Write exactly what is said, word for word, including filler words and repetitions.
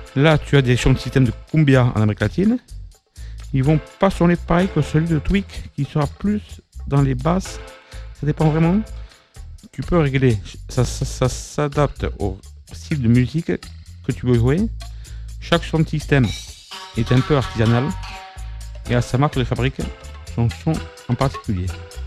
Là, tu as des sons de système de cumbia en Amérique latine. Ils vont pas sonner pareil que celui de Tweak, qui sera plus dans les basses. Ça dépend vraiment. Tu peux régler. Ça, ça, ça s'adapte au style de musique que tu veux jouer. Chaque son de système est un peu artisanal et à sa marque de fabrique, son son en particulier.